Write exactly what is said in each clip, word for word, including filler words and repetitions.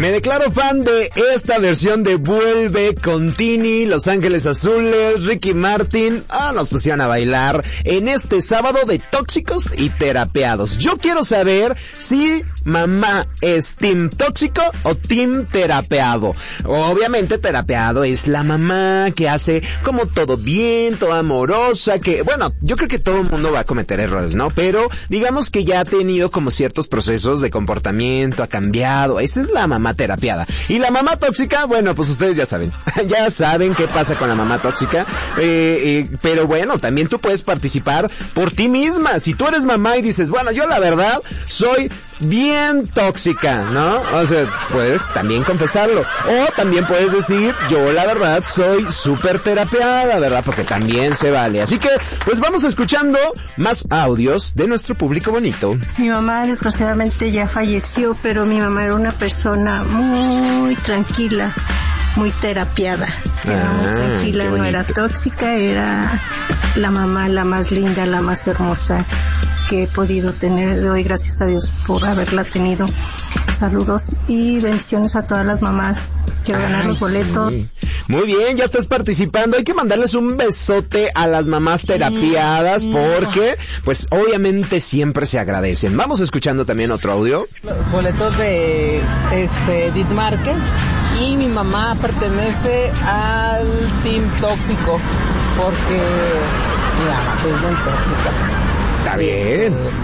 Me declaro fan de esta versión de Vuelve con Tini, Los Ángeles Azules, Ricky Martin. Ah, nos pusieron a bailar en este sábado de tóxicos y terapeados. Yo quiero saber si mamá es team tóxico o team terapeado. Obviamente terapeado es la mamá que hace como todo bien, toda amorosa, que bueno, yo creo que todo el mundo va a cometer errores, ¿no? Pero digamos que ya ha tenido como ciertos procesos de comportamiento, ha cambiado. Esa es la mamá terapiada. Y la mamá tóxica, bueno, pues ustedes ya saben, ya saben qué pasa con la mamá tóxica, eh, eh, pero bueno, también tú puedes participar por ti misma. Si tú eres mamá y dices, bueno, yo la verdad soy bien tóxica, ¿no? O sea, puedes también confesarlo. O también puedes decir, yo la verdad soy súper terapiada, ¿verdad? Porque también se vale. Así que, pues vamos escuchando más audios de nuestro público bonito. Mi mamá desgraciadamente ya falleció, pero mi mamá era una persona muy tranquila, muy terapiada. Era ah, muy tranquila, no era tóxica, era la mamá la más linda, la más hermosa que he podido tener. Doy gracias a Dios por haberla tenido. Saludos y bendiciones a todas las mamás. Quiero Ay, ganar los boletos. Sí. Muy bien, ya estás participando. Hay que mandarles un besote a las mamás terapiadas porque, pues, obviamente siempre se agradecen. Vamos escuchando también otro audio. Los boletos de este Edith Márquez, y mi mamá pertenece al team tóxico porque mi mamá es muy tóxica. Está bien. Eh,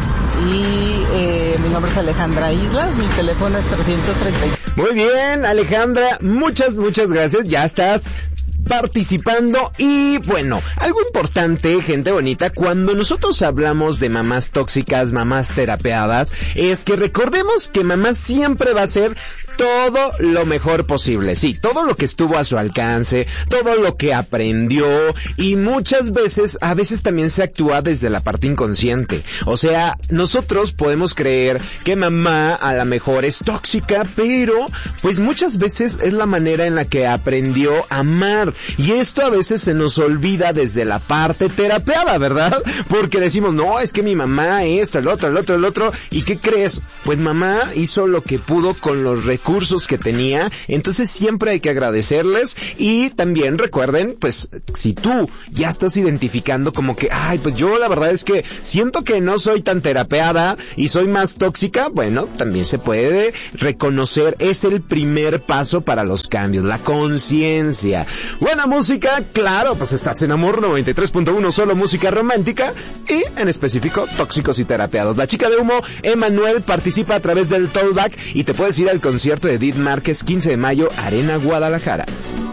y eh, mi nombre es Alejandra Islas, mi teléfono es trescientos treinta y cuatro. Muy bien, Alejandra, muchas, muchas gracias, ya estás participando. Y bueno, algo importante, gente bonita, cuando nosotros hablamos de mamás tóxicas, mamás terapeadas, es que recordemos que mamá siempre va a ser todo lo mejor posible. Sí, todo lo que estuvo a su alcance, todo lo que aprendió, y muchas veces, a veces también se actúa desde la parte inconsciente. O sea, nosotros podemos creer que mamá a lo mejor es tóxica, pero pues muchas veces es la manera en la que aprendió a amar. Y esto a veces se nos olvida desde la parte terapeada, ¿verdad? Porque decimos, no, es que mi mamá esto, el otro, el otro, el otro. ¿Y qué crees? Pues mamá hizo lo que pudo con los recursos que tenía. Entonces siempre hay que agradecerles. Y también recuerden, pues, si tú ya estás identificando como que, ay, pues yo la verdad es que siento que no soy tan terapeada y soy más tóxica, bueno, también se puede reconocer. Es el primer paso para los cambios, la conciencia. Buena música, claro, pues estás en Amor noventa y tres punto uno, solo música romántica, y en específico tóxicos y terapeados. La chica de humo, Emanuel, participa a través del Tollback y te puedes ir al concierto de Edith Márquez, quince de mayo, Arena Guadalajara.